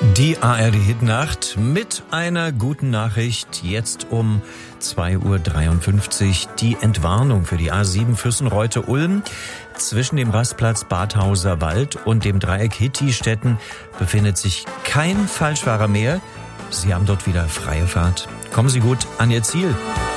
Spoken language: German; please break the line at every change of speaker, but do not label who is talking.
Die ARD-Hitnacht mit einer guten Nachricht. Jetzt um 2:53 Uhr die Entwarnung für die A7 Füssenreute-Ulm. Zwischen dem Rastplatz Badhauser Wald und dem Dreieck Hitti-Stetten befindet sich kein Falschfahrer mehr. Sie haben dort wieder freie Fahrt. Kommen Sie gut an Ihr Ziel.